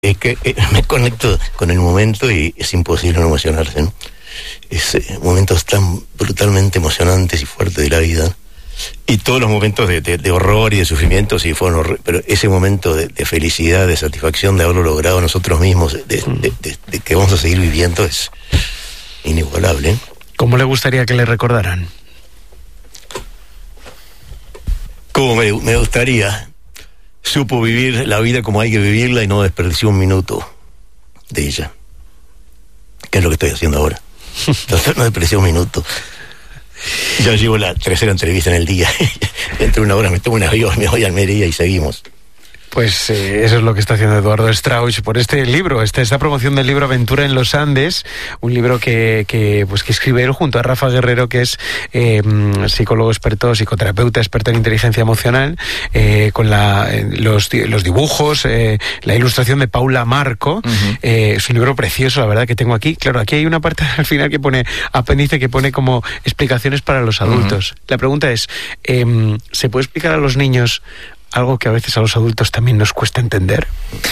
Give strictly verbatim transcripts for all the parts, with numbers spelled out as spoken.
Es que eh, me conecto con el momento y es imposible no emocionarse, ¿no? Es eh, momentos tan brutalmente emocionantes y fuertes de la vida. Y todos los momentos de, de, de horror y de sufrimiento sí fueron horror, pero ese momento de, de felicidad, de satisfacción de haberlo logrado nosotros mismos, de, de, de, de que vamos a seguir viviendo, es inigualable. ¿Cómo le gustaría que le recordaran? Como me, me gustaría. Supo vivir la vida como hay que vivirla y no desperdició un minuto de ella, que es lo que estoy haciendo ahora. Entonces no desperdició un minuto. Yo llevo la tercera entrevista en el día. Dentro de una hora me tomo un avión, me voy a Almería y seguimos. Pues eh, eso es lo que está haciendo Eduardo Strauch por este libro, esta, esta promoción del libro Aventura en los Andes, un libro que, que, pues, que escribe él junto a Rafa Guerrero, que es eh, psicólogo experto, psicoterapeuta experto en inteligencia emocional, eh, con la, los, los dibujos, eh, la ilustración de Paula Marco. Uh-huh. eh, es un libro precioso, la verdad, que tengo aquí. Claro, aquí hay una parte al final que pone, apéndice, que pone como explicaciones para los adultos. Uh-huh. La pregunta es, eh, ¿se puede explicar a los niños algo que a veces a los adultos también nos cuesta entender?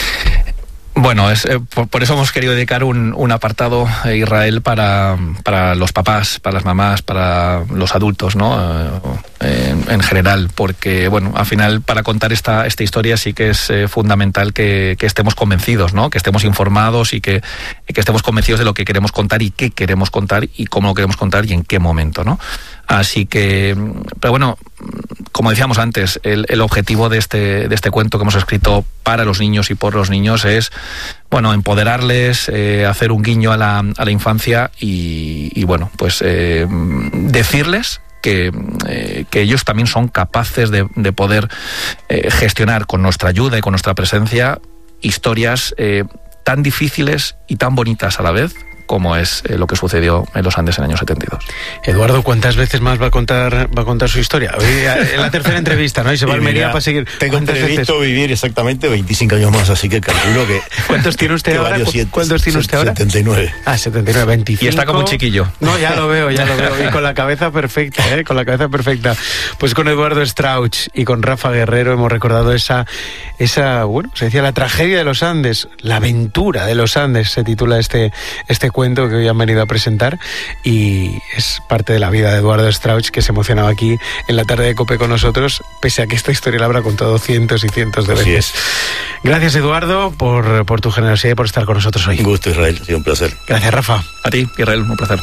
Bueno, es, eh, por, por eso hemos querido dedicar un, un apartado, eh, Israel, para, para los papás, para las mamás, para los adultos, ¿no? Eh, en, en general, porque, bueno, al final, para contar esta, esta historia sí que es eh, fundamental que, que estemos convencidos, ¿no? Que estemos informados y que, y que estemos convencidos de lo que queremos contar y qué queremos contar y cómo lo queremos contar y en qué momento, ¿no? Así que, pero bueno, como decíamos antes, el, el objetivo de este, de este cuento que hemos escrito para los niños y por los niños es, bueno, empoderarles, eh, hacer un guiño a la, a la infancia y, y bueno, pues eh, decirles que, eh, que ellos también son capaces de, de poder eh, gestionar con nuestra ayuda y con nuestra presencia historias eh, tan difíciles y tan bonitas a la vez, como es eh, lo que sucedió en los Andes en el año setenta y dos. Eduardo, ¿cuántas veces más va a contar va a contar su historia? Hoy, en la tercera entrevista, ¿no? Y se va a Almería para seguir. Tengo previsto veces? vivir exactamente veinticinco años más, así que calculo que... ¿Cuántos tiene usted ahora? ¿Cuántos tiene usted ahora? setenta y nueve. Ah, setenta y nueve, veinticinco. Y está como un chiquillo. No, ya lo veo, ya lo veo. Y con la cabeza perfecta, ¿eh? Con la cabeza perfecta. Pues con Eduardo Strauch y con Rafa Guerrero hemos recordado esa, esa, bueno, se decía la tragedia de los Andes, la aventura de los Andes, se titula este, este cuento que hoy han venido a presentar, y es parte de la vida de Eduardo Strauch, que se emocionaba aquí en la tarde de COPE con nosotros, pese a que esta historia la habrá contado cientos y cientos de Así veces. Es. Gracias, Eduardo, por, por tu generosidad y por estar con nosotros hoy. Un gusto, Israel, ha sido un placer. Gracias, Rafa. A ti, Israel, un placer.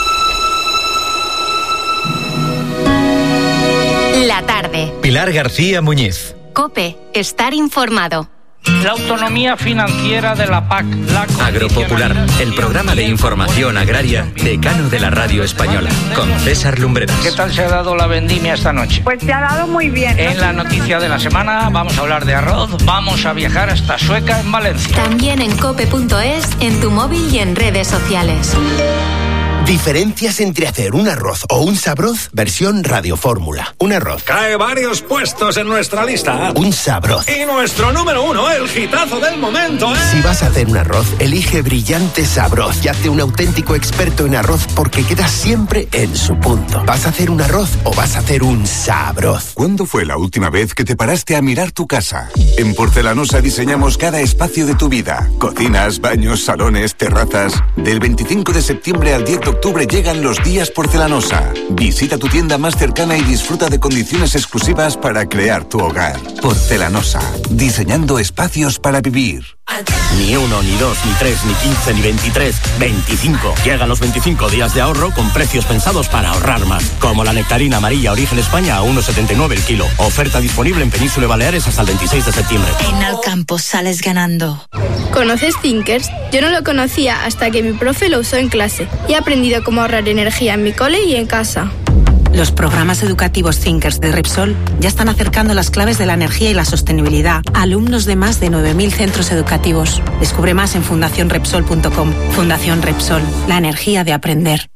La tarde. Pilar García Muñiz. COPE, estar informado. La autonomía financiera de la P A C. La Agropopular, el programa de información agraria decano de la radio española, con César Lumbreras. ¿Qué tal se ha dado la vendimia esta noche? Pues se ha dado muy bien. En la noticia de la semana vamos a hablar de arroz, vamos a viajar hasta Sueca en Valencia. También en cope punto es, en tu móvil y en redes sociales. Diferencias entre hacer un arroz o un sabroz, versión radiofórmula. Un arroz. Cae varios puestos en nuestra lista. Un sabroz. Y nuestro número uno, el hitazo del momento, ¿eh? Si vas a hacer un arroz, elige Brillante Sabroz y hazte un auténtico experto en arroz, porque queda siempre en su punto. ¿Vas a hacer un arroz o vas a hacer un sabroz? ¿Cuándo fue la última vez que te paraste a mirar tu casa? En Porcelanosa diseñamos cada espacio de tu vida. Cocinas, baños, salones, terrazas. Del veinticinco de septiembre al diez de octubre llegan los días Porcelanosa. Visita tu tienda más cercana y disfruta de condiciones exclusivas para crear tu hogar. Porcelanosa, diseñando espacios para vivir. Ni uno, ni dos, ni tres, ni quince, ni veintitrés, veinticinco. Llegan los veinticinco días de ahorro con precios pensados para ahorrar más. Como la nectarina amarilla Origen España a uno setenta y nueve el kilo. Oferta disponible en Península y Baleares hasta el veintiséis de septiembre. En Alcampo sales ganando. ¿Conoces Thinkers? Yo no lo conocía hasta que mi profe lo usó en clase. Y he aprendido cómo ahorrar energía en mi cole y en casa. Los programas educativos Thinkers de Repsol ya están acercando las claves de la energía y la sostenibilidad a alumnos de más de nueve mil centros educativos. Descubre más en fundación repsol punto com. Fundación Repsol, la energía de aprender.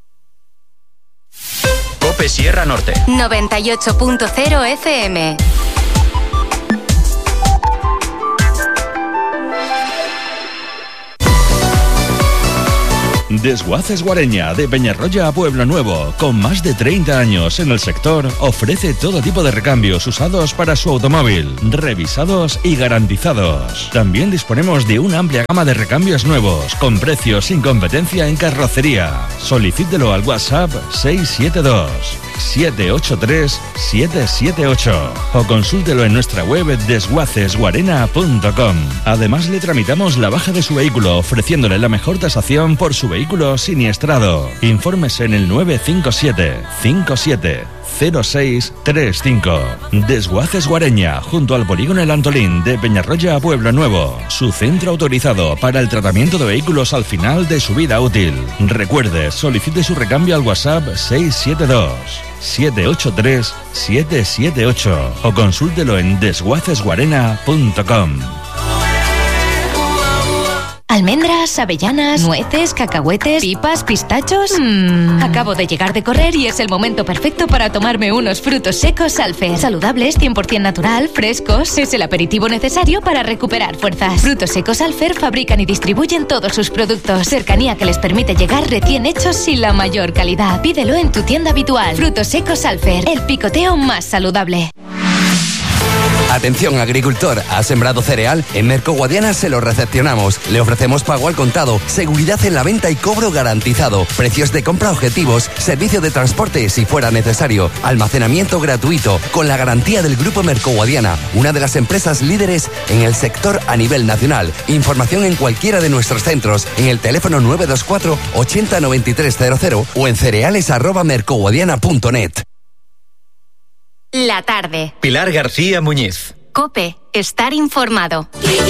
COPE Sierra Norte. noventa y ocho punto cero F M. Desguaces Guareña, de Peñarroya a Pueblo Nuevo, con más de treinta años en el sector, ofrece todo tipo de recambios usados para su automóvil, revisados y garantizados. También disponemos de una amplia gama de recambios nuevos, con precios sin competencia en carrocería. Solicítelo al WhatsApp seis siete dos, siete ocho tres, siete siete ocho o consúltelo en nuestra web desguaces guarena punto com. Además, le tramitamos la baja de su vehículo, ofreciéndole la mejor tasación por su vehículo siniestrado. Infórmese en el nueve cinco siete, cinco siete cero seis tres cinco. Desguaces Guareña, junto al polígono El Antolín, de Peñarroya a Pueblo Nuevo. Su centro autorizado para el tratamiento de vehículos al final de su vida útil. Recuerde, solicite su recambio al WhatsApp seis siete dos, siete ocho tres, siete siete ocho o consúltelo en desguaces guarena punto com. Almendras, avellanas, nueces, cacahuetes, pipas, pistachos. Mmm. Acabo de llegar de correr y es el momento perfecto para tomarme unos frutos secos Alfer. Saludables, cien por ciento natural, frescos. Es el aperitivo necesario para recuperar fuerzas. Frutos secos Alfer fabrican y distribuyen todos sus productos. Cercanía que les permite llegar recién hechos y la mayor calidad. Pídelo en tu tienda habitual. Frutos secos Alfer, el picoteo más saludable. Atención agricultor, ¿ha sembrado cereal? En Mercoguadiana se lo recepcionamos. Le ofrecemos pago al contado, seguridad en la venta y cobro garantizado, precios de compra objetivos, servicio de transporte si fuera necesario, almacenamiento gratuito, con la garantía del Grupo Mercoguadiana, una de las empresas líderes en el sector a nivel nacional. Información en cualquiera de nuestros centros, en el teléfono nueve dos cuatro, ochenta, noventa y tres cero cero o en cereales arroba mercoguadiana punto net. La tarde. Pilar García Muñiz. COPE. Estar informado.